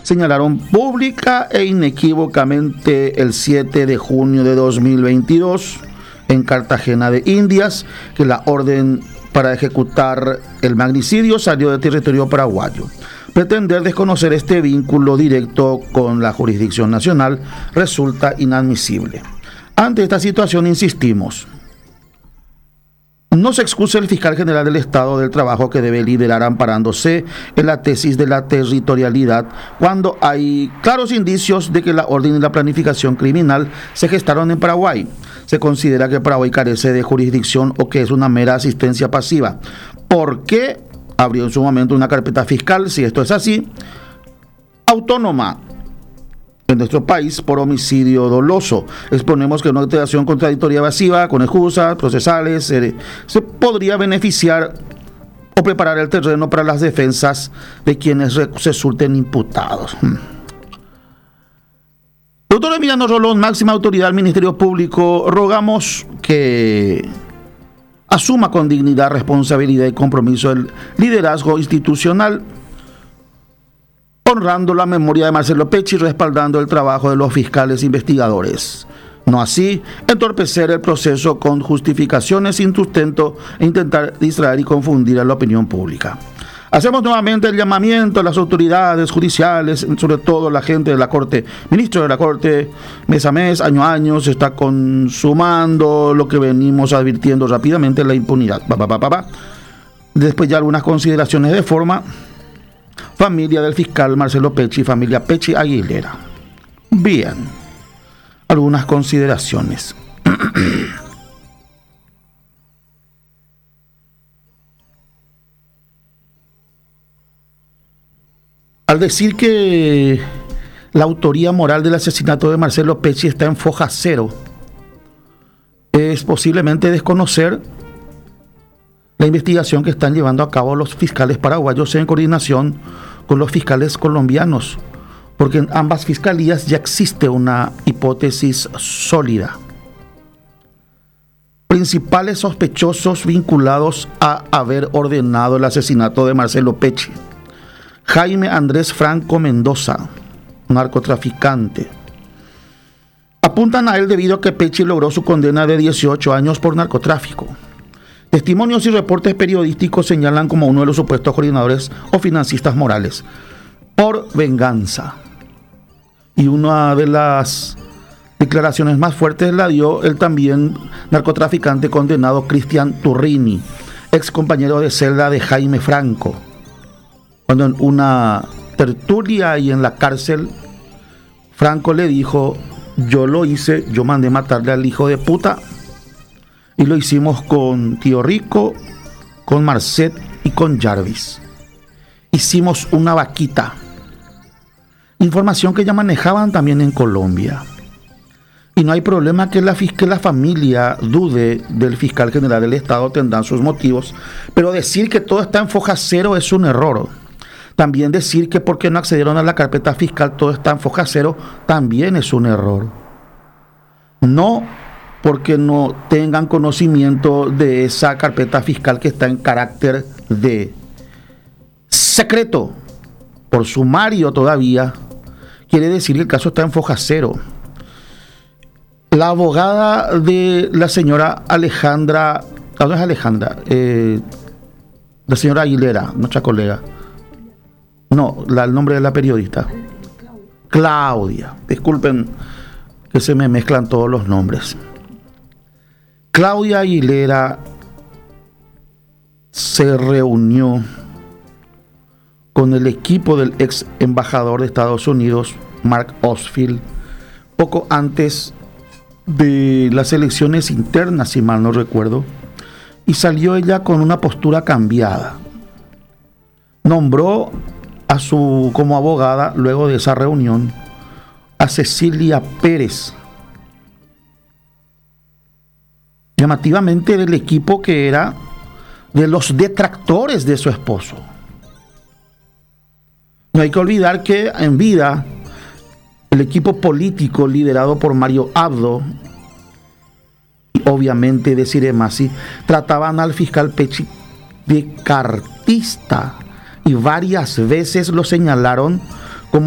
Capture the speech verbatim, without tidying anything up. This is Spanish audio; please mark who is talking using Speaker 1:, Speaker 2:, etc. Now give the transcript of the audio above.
Speaker 1: señalaron pública e inequívocamente el siete de junio de dos mil veintidós en Cartagena de Indias que la orden para ejecutar el magnicidio salió de territorio paraguayo. Pretender desconocer este vínculo directo con la jurisdicción nacional resulta inadmisible. Ante esta situación insistimos. No se excuse el fiscal general del Estado del trabajo que debe liderar amparándose en la tesis de la territorialidad cuando hay claros indicios de que la orden y la planificación criminal se gestaron en Paraguay. Se considera que Paraguay carece de jurisdicción o que es una mera asistencia pasiva. ¿Por qué abrió en su momento una carpeta fiscal, si esto es así, autónoma en nuestro país por homicidio doloso? Exponemos que una alteración contradictoria evasiva con excusas procesales eh, se podría beneficiar o preparar el terreno para las defensas de quienes resulten imputados. Doctor Emiliano Rolón, máxima autoridad del Ministerio Público, rogamos que asuma con dignidad, responsabilidad y compromiso el liderazgo institucional, honrando la memoria de Marcelo Pecci y respaldando el trabajo de los fiscales investigadores. No así, entorpecer el proceso con justificaciones sin sustento e intentar distraer y confundir a la opinión pública. Hacemos nuevamente el llamamiento a las autoridades judiciales, sobre todo la gente de la Corte, ministro de la Corte, mes a mes, año a año, se está consumando lo que venimos advirtiendo rápidamente, la impunidad. Pa, pa, pa, pa, pa. Después ya algunas consideraciones de forma. Familia del fiscal Marcelo Pecci, familia Pecci Aguilera. Bien, algunas consideraciones. Al decir que la autoría moral del asesinato de Marcelo Pecci está en foja cero, es posiblemente desconocer la investigación que están llevando a cabo los fiscales paraguayos en coordinación con los fiscales colombianos, porque en ambas fiscalías ya existe una hipótesis sólida. Principales sospechosos vinculados a haber ordenado el asesinato de Marcelo Pecci: Jaime Andrés Franco Mendoza, narcotraficante. Apuntan a él debido a que Pecci logró su condena de dieciocho años por narcotráfico. Testimonios y reportes periodísticos señalan como uno de los supuestos coordinadores o financistas morales por venganza. Y una de las declaraciones más fuertes la dio el también narcotraficante condenado Cristian Turrini, ex compañero de celda de Jaime Franco, cuando en una tertulia y en la cárcel Franco le dijo: yo lo hice, yo mandé matarle al hijo de puta. Y lo hicimos con Tío Rico, con Marcet y con Jarvis. Hicimos una vaquita. Información que ya manejaban también en Colombia. Y no hay problema que la, que la familia dude del fiscal general del Estado, tendrán sus motivos. Pero decir que todo está en foja cero es un error. También decir que porque no accedieron a la carpeta fiscal todo está en foja cero también es un error. No porque no tengan conocimiento de esa carpeta fiscal que está en carácter de secreto, por sumario todavía, quiere decir que el caso está en foja cero. La abogada de la señora Alejandra, no es Alejandra, eh, la señora Aguilera, nuestra colega, no, la, el nombre de la periodista, Claudia, disculpen que se me mezclan todos los nombres. Claudia Aguilera se reunió con el equipo del ex embajador de Estados Unidos, Mark Osfield, poco antes de las elecciones internas, si mal no recuerdo, y salió ella con una postura cambiada. Nombró a su, como abogada, luego de esa reunión, a Cecilia Pérez, llamativamente del equipo que era de los detractores de su esposo. No hay que olvidar que en vida el equipo político liderado por Mario Abdo y obviamente de Desiree Masi trataban al fiscal Pecci de cartista y varias veces lo señalaron